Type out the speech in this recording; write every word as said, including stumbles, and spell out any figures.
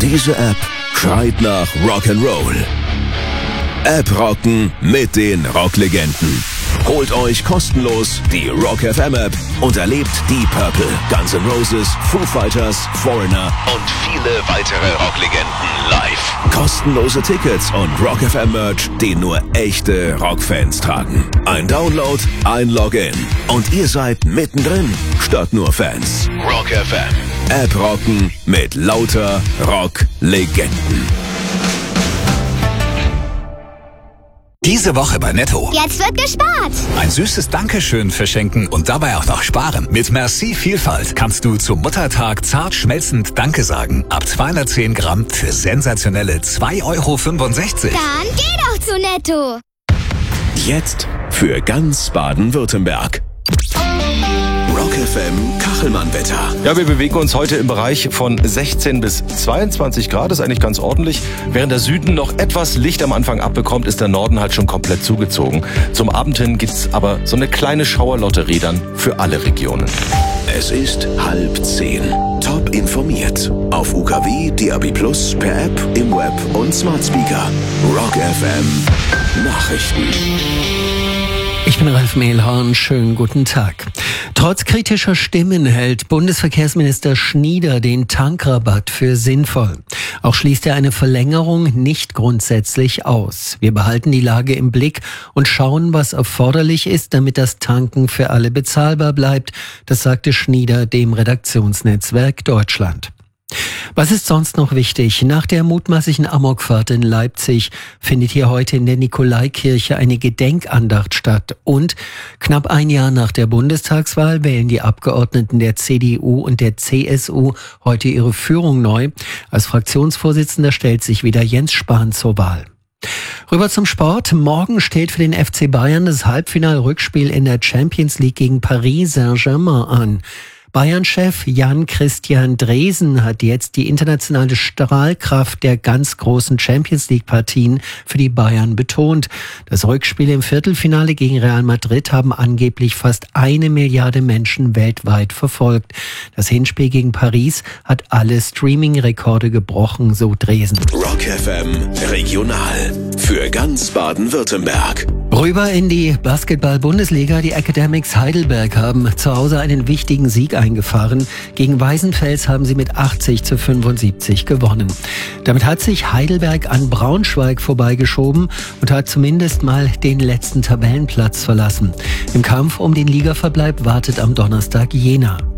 Diese App schreit nach Rock'n'Roll. App rocken mit den Rocklegenden. Holt euch kostenlos die Rock F M App und erlebt Deep Purple, Guns N' Roses, Foo Fighters, Foreigner und viele weitere Rocklegenden live. Kostenlose Tickets und Rock F M Merch, den nur echte Rockfans tragen. Ein Download, ein Login und ihr seid mittendrin, statt nur Fans. Rock F M. App rocken mit lauter Rocklegenden. Diese Woche bei Netto. Jetzt wird gespart. Ein süßes Dankeschön verschenken und dabei auch noch sparen. Mit Merci Vielfalt kannst du zum Muttertag zart schmelzend Danke sagen. Ab zweihundertzehn Gramm für sensationelle zwei Euro fünfundsechzig. Dann geh doch zu Netto. Jetzt für ganz Baden-Württemberg. Rock F M Kachelmann-Wetter. Ja, wir bewegen uns heute im Bereich von sechzehn bis zweiundzwanzig Grad. Das ist eigentlich ganz ordentlich. Während der Süden noch etwas Licht am Anfang abbekommt, ist der Norden halt schon komplett zugezogen. Zum Abend hin gibt's aber so eine kleine Schauerlotterie dann für alle Regionen. Es ist halb zehn. Top informiert. Auf U K W, D A B Plus, per App, im Web und Smart Speaker. Rock F M Nachrichten. Ich bin Ralf Mehlhorn, schönen guten Tag. Trotz kritischer Stimmen hält Bundesverkehrsminister Schnieder den Tankrabatt für sinnvoll. Auch schließt er eine Verlängerung nicht grundsätzlich aus. Wir behalten die Lage im Blick und schauen, was erforderlich ist, damit das Tanken für alle bezahlbar bleibt. Das sagte Schnieder dem Redaktionsnetzwerk Deutschland. Was ist sonst noch wichtig? Nach der mutmaßlichen Amokfahrt in Leipzig findet hier heute in der Nikolaikirche eine Gedenkandacht statt. Und knapp ein Jahr nach der Bundestagswahl wählen die Abgeordneten der C D U und der C S U heute ihre Führung neu. Als Fraktionsvorsitzender stellt sich wieder Jens Spahn zur Wahl. Rüber zum Sport. Morgen steht für den F C Bayern das Halbfinal-Rückspiel in der Champions League gegen Paris Saint-Germain an. Bayern-Chef Jan-Christian Dresen hat jetzt die internationale Strahlkraft der ganz großen Champions-League-Partien für die Bayern betont. Das Rückspiel im Viertelfinale gegen Real Madrid haben angeblich fast eine Milliarde Menschen weltweit verfolgt. Das Hinspiel gegen Paris hat alle Streaming-Rekorde gebrochen, so Dresen. Rock F M Regional für ganz Baden-Württemberg. Rüber in die Basketball-Bundesliga. Die Academics Heidelberg haben zu Hause einen wichtigen Sieg eingefahren. Gegen Weißenfels haben sie mit achtzig zu fünfundsiebzig gewonnen. Damit hat sich Heidelberg an Braunschweig vorbeigeschoben und hat zumindest mal den letzten Tabellenplatz verlassen. Im Kampf um den Ligaverbleib wartet am Donnerstag Jena.